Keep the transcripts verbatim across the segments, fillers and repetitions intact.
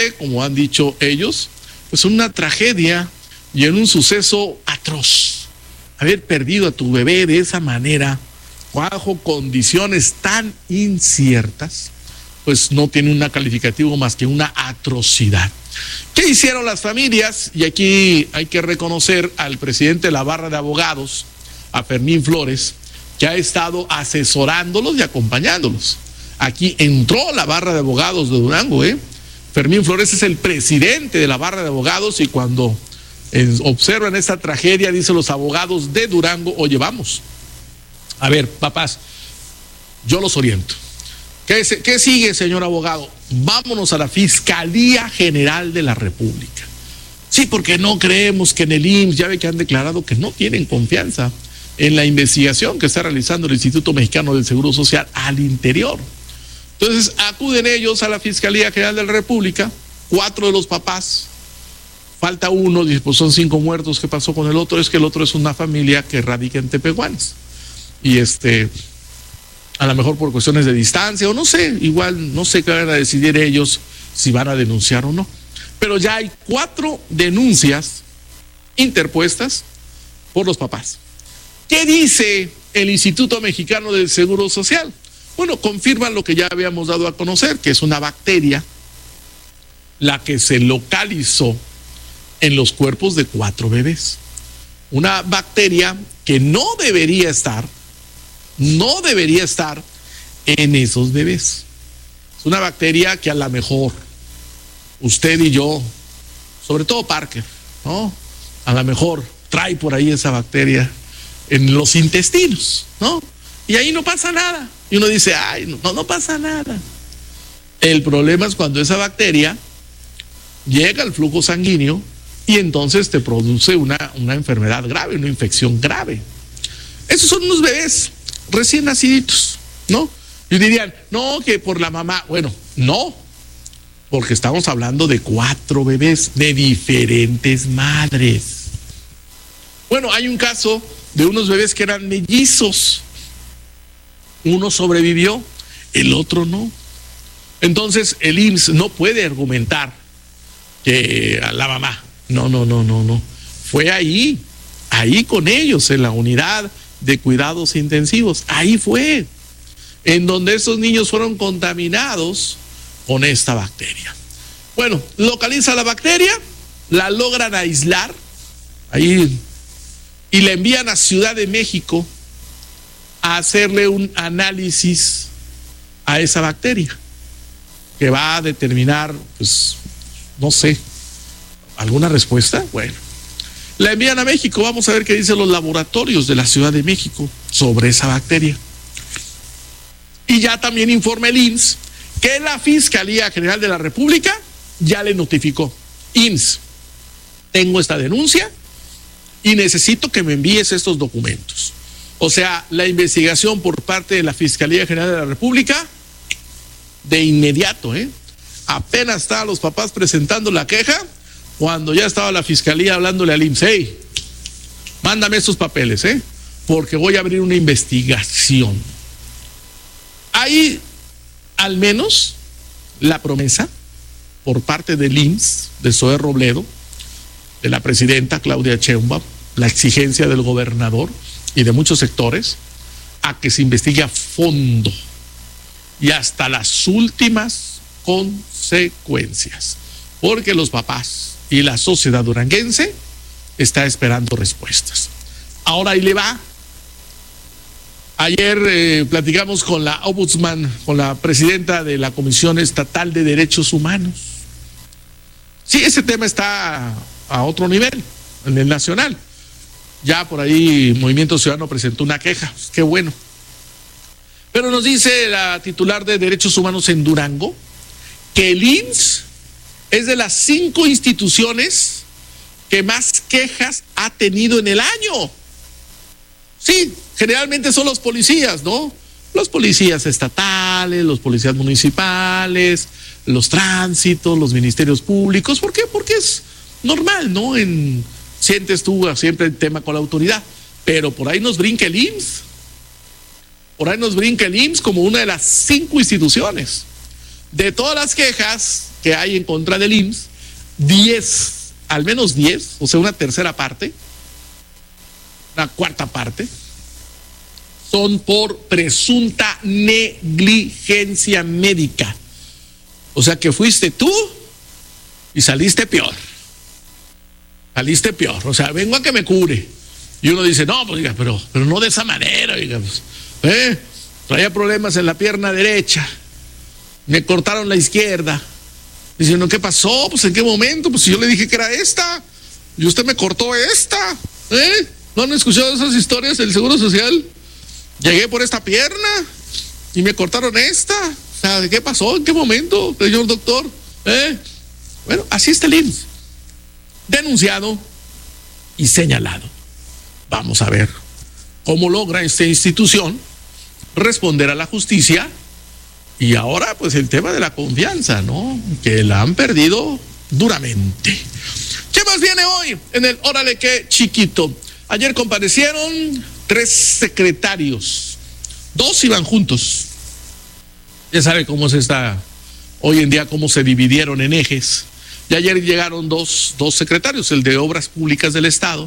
como han dicho ellos, pues una tragedia y en un suceso atroz. Haber perdido a tu bebé de esa manera, bajo condiciones tan inciertas, pues no tiene un calificativo más que una atrocidad. ¿Qué hicieron las familias? Y aquí hay que reconocer al presidente de la barra de abogados, a Fermín Flores, que ha estado asesorándolos y acompañándolos. Aquí entró la barra de abogados de Durango, ¿eh? Fermín Flores es el presidente de la barra de abogados y cuando eh, observan esta tragedia, dicen los abogados de Durango, oye, vamos, a ver, papás, yo los oriento. ¿Qué, ¿Qué sigue, señor abogado? Vámonos a la Fiscalía General de la República. Sí, porque no creemos que en el I M S S, ya ve que han declarado que no tienen confianza en la investigación que está realizando el Instituto Mexicano del Seguro Social al interior. Entonces acuden ellos a la Fiscalía General de la República, cuatro de los papás, falta uno, pues son cinco muertos. ¿Qué pasó con el otro? Es que el otro es una familia que radica en Tepehuanes. Y este, a lo mejor por cuestiones de distancia, o no sé, igual no sé qué van a decidir ellos si van a denunciar o no. Pero ya hay cuatro denuncias interpuestas por los papás. ¿Qué dice el Instituto Mexicano del Seguro Social? Bueno, confirman lo que ya habíamos dado a conocer, que es una bacteria la que se localizó en los cuerpos de cuatro bebés. Una bacteria que no debería estar, no debería estar en esos bebés. Es una bacteria que a lo mejor usted y yo, sobre todo Parker, ¿no? A lo mejor trae por ahí esa bacteria en los intestinos, ¿no? Y ahí no pasa nada. Y uno dice, ay, no, no pasa nada. El problema es cuando esa bacteria llega al flujo sanguíneo y entonces te produce una, una enfermedad grave, una infección grave. Esos son unos bebés recién naciditos, ¿no? Y dirían, no, que por la mamá. Bueno, no, porque estamos hablando de cuatro bebés de diferentes madres. Bueno, hay un caso de unos bebés que eran mellizos. Uno sobrevivió, el otro no. Entonces el I M S S no puede argumentar que a la mamá, no, no, no, no, no. Fue ahí, ahí con ellos, en la unidad de cuidados intensivos. Ahí fue, en donde esos niños fueron contaminados con esta bacteria. Bueno, localiza la bacteria, la logran aislar, ahí, y la envían a Ciudad de México a hacerle un análisis a esa bacteria que va a determinar, pues, no sé, alguna respuesta. Bueno, la envían a México, vamos a ver qué dicen los laboratorios de la Ciudad de México sobre esa bacteria. Y ya también informa el I M S S que la Fiscalía General de la República ya le notificó, I M S S, tengo esta denuncia y necesito que me envíes estos documentos. O sea, la investigación por parte de la Fiscalía General de la República, de inmediato, ¿eh? Apenas estaban los papás presentando la queja, cuando ya estaba la Fiscalía hablándole al I M S S, hey, mándame estos papeles, ¿eh? Porque voy a abrir una investigación. Hay, al menos, la promesa por parte del I M S S, de Zoé Robledo, de la presidenta Claudia Sheinbaum, la exigencia del gobernador y de muchos sectores a que se investigue a fondo y hasta las últimas consecuencias, porque los papás y la sociedad duranguense está esperando respuestas. Ahora ahí le va. Ayer eh, platicamos con la ombudsman, con la presidenta de la Comisión Estatal de Derechos Humanos. Sí, ese tema está a otro nivel, en el nacional. Ya por ahí Movimiento Ciudadano presentó una queja, qué bueno. Pero nos dice la titular de Derechos Humanos en Durango que el I M S S es de las cinco instituciones que más quejas ha tenido en el año. Sí, generalmente son los policías, ¿no? Los policías estatales, los policías municipales, los tránsitos, los ministerios públicos. ¿Por qué? Porque es normal, ¿no? En sientes tú siempre el tema con la autoridad, pero por ahí nos brinca el I M S S, por ahí nos brinca el I M S S como una de las cinco instituciones. De todas las quejas, que hay en contra del I M S S, diez, al menos diez, o sea, una tercera parte, una cuarta parte, son por presunta negligencia médica. O sea que fuiste tú y saliste peor. Saliste peor. O sea, vengo a que me cure. Y uno dice, no, pues diga, pero, pero no de esa manera, oiga, pues, ¿eh? Traía problemas en la pierna derecha. Me cortaron la izquierda. Diciendo, ¿qué pasó? Pues ¿en qué momento? Pues si yo le dije que era esta. Y usted me cortó esta. ¿Eh? ¿No han escuchado esas historias del Seguro Social? Llegué por esta pierna y me cortaron esta. O sea, ¿qué pasó? ¿En qué momento, señor doctor? ¿Eh? Bueno, así está el I M S S. Denunciado y señalado. Vamos a ver cómo logra esta institución responder a la justicia. Y ahora, pues el tema de la confianza, ¿no? Que la han perdido duramente. ¿Qué más viene hoy en el Órale Qué Chiquito? Ayer comparecieron tres secretarios. Dos iban juntos. Ya sabe cómo es esta, hoy en día, cómo se dividieron en ejes. Y ayer llegaron dos, dos secretarios, el de Obras Públicas del Estado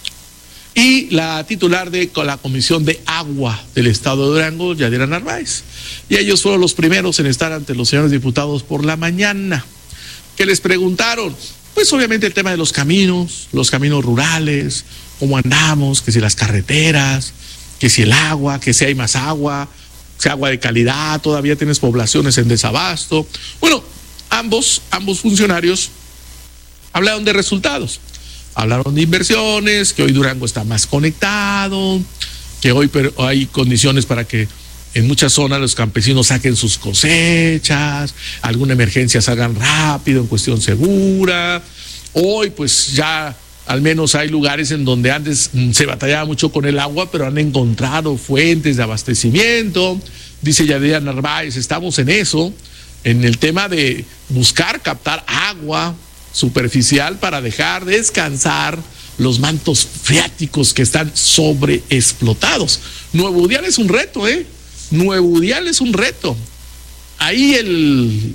y la titular de la Comisión de Agua del Estado de Durango, Yadira Narváez. Y ellos fueron los primeros en estar ante los señores diputados por la mañana. ¿Qué les preguntaron? Pues obviamente el tema de los caminos, los caminos rurales, cómo andamos, que si las carreteras, que si el agua, que si hay más agua, si agua de calidad, todavía tienes poblaciones en desabasto. Bueno, ambos, ambos funcionarios hablaron de resultados. Hablaron de inversiones, que hoy Durango está más conectado, que hoy hay condiciones para que en muchas zonas los campesinos saquen sus cosechas, alguna emergencia salgan rápido, en cuestión segura. Hoy pues ya al menos hay lugares en donde antes se batallaba mucho con el agua, pero han encontrado fuentes de abastecimiento. Dice Yadira Narváez, estamos en eso, en el tema de buscar captar agua superficial para dejar descansar los mantos freáticos que están sobreexplotados. Nuevo Udial es un reto, ¿eh? Nuevo Udial es un reto. Ahí el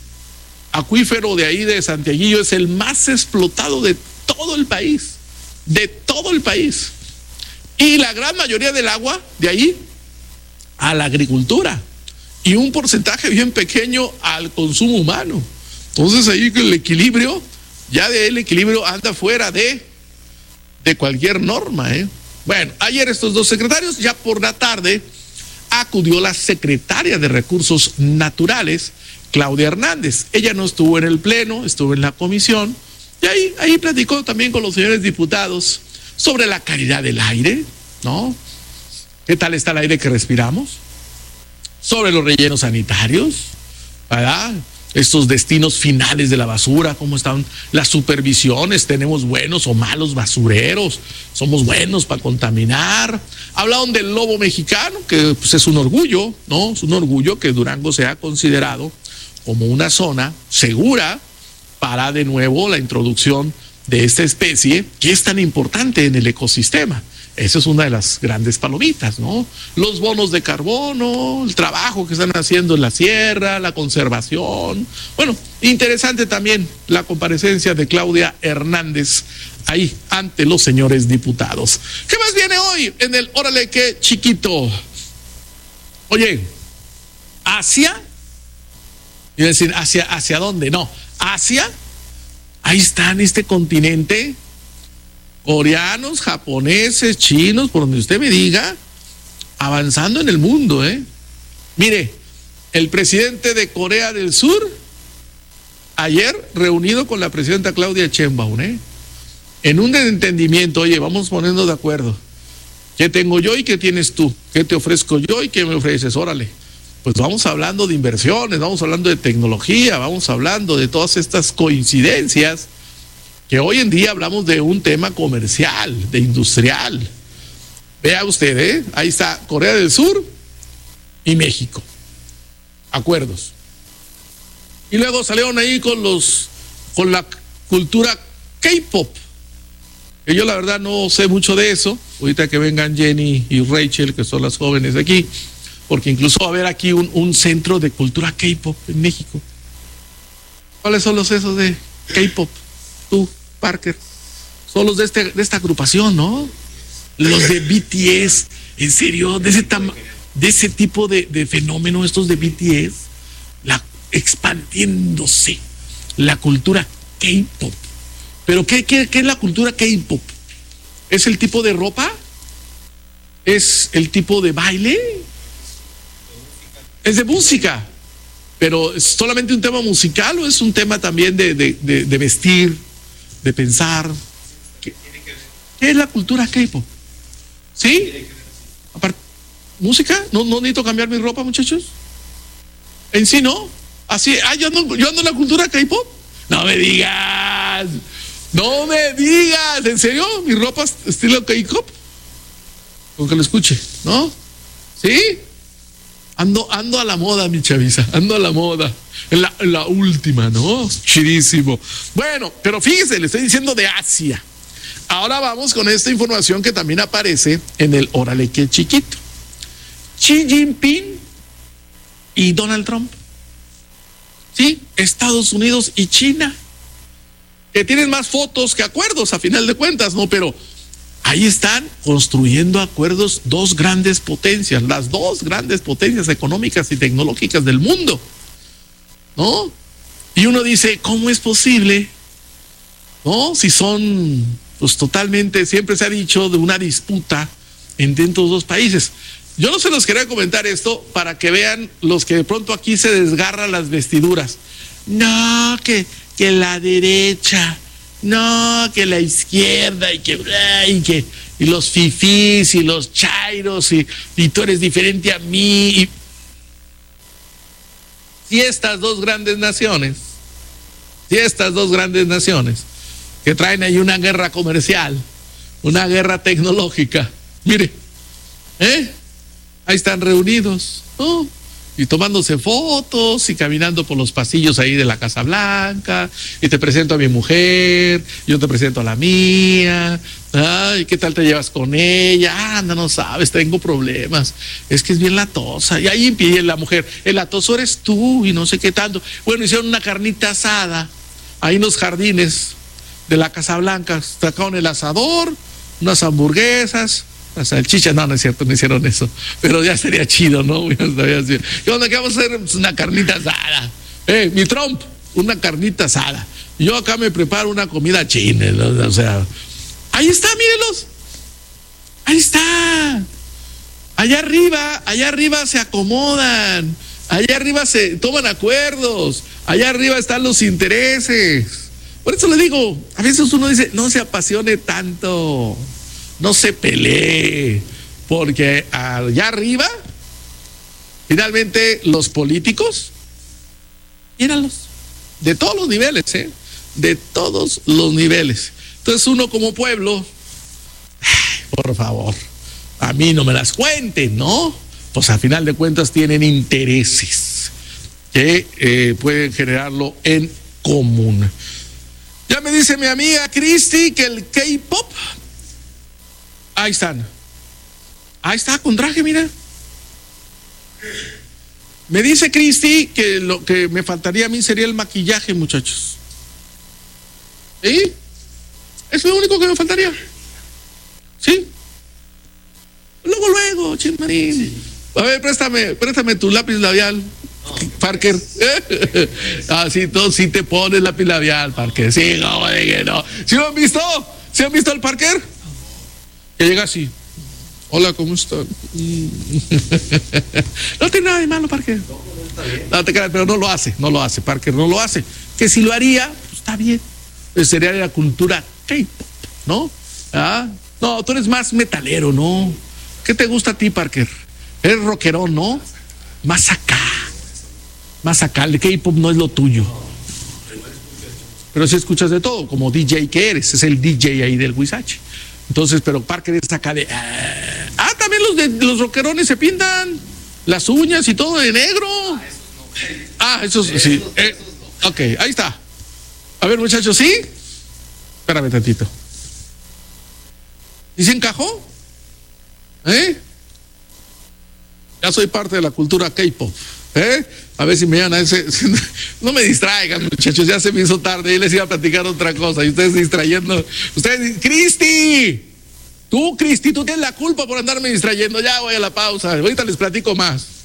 acuífero de ahí de Santiaguillo es el más explotado de todo el país, de todo el país. Y la gran mayoría del agua de ahí a la agricultura y un porcentaje bien pequeño al consumo humano. Entonces ahí el equilibrio, ya de el equilibrio anda fuera de, de cualquier norma, ¿eh? Bueno, ayer estos dos secretarios, ya por la tarde, acudió la secretaria de Recursos Naturales, Claudia Hernández. Ella no estuvo en el pleno, estuvo en la comisión, y ahí, ahí platicó también con los señores diputados sobre la calidad del aire, ¿no? ¿Qué tal está el aire que respiramos? Sobre los rellenos sanitarios, ¿verdad? Estos destinos finales de la basura, cómo están las supervisiones, tenemos buenos o malos basureros, somos buenos para contaminar. Hablaron del lobo mexicano, que pues, es un orgullo, ¿no? Es un orgullo que Durango sea considerado como una zona segura para de nuevo la introducción de esta especie que es tan importante en el ecosistema. Esa es una de las grandes palomitas, ¿no? Los bonos de carbono, el trabajo que están haciendo en la sierra, la conservación. Bueno, interesante también la comparecencia de Claudia Hernández ahí ante los señores diputados. ¿Qué más viene hoy en el Órale Qué Chiquito? Oye, Asia, iba a decir, ¿hacia, hacia dónde? No, Asia, ahí está en este continente. Coreanos, japoneses, chinos, por donde usted me diga, avanzando en el mundo, ¿eh? Mire, el presidente de Corea del Sur, ayer reunido con la presidenta Claudia Sheinbaum, ¿eh? En un entendimiento, oye, vamos poniendo de acuerdo. ¿Qué tengo yo y qué tienes tú? ¿Qué te ofrezco yo y qué me ofreces? Órale. Pues vamos hablando de inversiones, vamos hablando de tecnología, vamos hablando de todas estas coincidencias que hoy en día hablamos de un tema comercial, de industrial. Vea usted, ¿eh? Ahí está Corea del Sur y México. Acuerdos. Y luego salieron ahí con los, con la cultura K-pop. Que yo la verdad no sé mucho de eso. Ahorita que vengan Jenny y Rachel, que son las jóvenes de aquí, porque incluso va a haber aquí un, un centro de cultura K-pop en México. ¿Cuáles son los esos de K-pop? Tú, Parker. Son los de, este, de esta agrupación, ¿no? Los de B T S. En serio, de ese, tam de ese tipo de, de fenómeno, estos de B T S, la, expandiéndose la cultura K-pop. ¿Pero qué, qué, qué es la cultura K-pop? ¿Es el tipo de ropa? ¿Es el tipo de baile? Es de música. ¿Pero es solamente un tema musical o es un tema también de, de, de, de vestir, de pensar? ¿Qué, ¿Qué es la cultura K-pop? ¿Sí? Aparte, ¿música? ¿No, ¿No necesito cambiar mi ropa, muchachos? En sí, ¿no? Así, ah, yo ando, yo ando en la cultura K-pop. No me digas. No me digas. ¿En serio? ¿Mi ropa es estilo K-pop? Con que lo escuche, ¿no? ¿Sí? Ando, ando a la moda, mi chaviza. Ando a la moda. En la, en la última, ¿no? Chidísimo. Bueno, pero fíjese, le estoy diciendo de Asia. Ahora vamos con esta información que también aparece en el Órale que chiquito. Xi Jinping y Donald Trump. Sí, Estados Unidos y China, que tienen más fotos que acuerdos a final de cuentas, ¿no? Pero ahí están construyendo acuerdos dos grandes potencias, las dos grandes potencias económicas y tecnológicas del mundo, ¿no? Y uno dice, ¿cómo es posible? ¿No? Si son, pues totalmente, siempre se ha dicho de una disputa entre estos dos países. Yo no se los quería comentar esto para que vean los que de pronto aquí se desgarran las vestiduras. No, que, que la derecha, no, que la izquierda y que, y que y los fifís y los chairos y, y tú eres diferente a mí. Y, si estas dos grandes naciones, si estas dos grandes naciones que traen ahí una guerra comercial, una guerra tecnológica, mire, ¿eh? Ahí están reunidos, ¿no? Y tomándose fotos y caminando por los pasillos ahí de la Casa Blanca, y te presento a mi mujer, yo te presento a la mía, ay, ¿qué tal te llevas con ella? Anda, no sabes, tengo problemas, es que es bien latosa, y ahí empieza la mujer, el latoso eres tú, y no sé qué tanto. Bueno, hicieron una carnita asada, ahí en los jardines de la Casa Blanca, sacaron el asador, unas hamburguesas, las salchichas, no, no es cierto, no hicieron eso, pero ya sería chido, ¿no? ¿Qué onda? ¿Qué vamos a hacer? Pues una carnita asada. Eh, mi Trump, una carnita asada. Yo acá me preparo una comida china, ¿no? O sea, ahí está, mírenlos. Ahí está. Allá arriba, allá arriba se acomodan. Allá arriba se toman acuerdos. Allá arriba están los intereses. Por eso le digo, a veces uno dice, no se apasione tanto. No se pelee, porque allá arriba, finalmente los políticos, míralos, de todos los niveles, ¿eh? De todos los niveles. Entonces uno como pueblo, ay, por favor, a mí no me las cuenten, ¿no? Pues a final de cuentas tienen intereses que eh, pueden generarlo en común. Ya me dice mi amiga Cristi que el K-pop, ahí están. Ahí está, con traje, mira. Me dice Cristi que lo que me faltaría a mí sería el maquillaje, muchachos. ¿Sí? Es lo único que me faltaría. ¿Sí? Luego, luego, chismarín. A ver, préstame, préstame tu lápiz labial, Parker. Así todo, sí te pones lápiz labial, Parker. Sí, no, no. ¿Sí lo han visto? ¿Sí han visto al Parker? Que llega así. Hola, ¿cómo están? No tiene nada de malo, Parker. No te creas, pero no lo hace, no lo hace, Parker, no lo hace. Que si lo haría, pues está bien. Pues sería la cultura K-pop, ¿no? ¿Ah? No, tú eres más metalero, ¿no? ¿Qué te gusta a ti, Parker? Eres rockerón, ¿no? Más acá. Más acá. El K-pop no es lo tuyo. Pero si escuchas de todo, como D J que eres, es el D J ahí del Huizache. Entonces, pero Parker es acá de... Ah, también los de los rockerones se pintan las uñas y todo de negro. Ah, esos sí. Eh, ok, ahí está. A ver, muchachos, ¿sí? Espérame tantito. ¿Y se encajó? ¿Eh? Ya soy parte de la cultura K-pop. ¿Eh? A ver si me llaman a ese. No me distraigan, muchachos, ya se me hizo tarde y les iba a platicar otra cosa y ustedes distrayendo. Ustedes, Cristi, tú, Cristi, tú tienes la culpa por andarme distrayendo. Ya voy a la pausa, ahorita les platico más.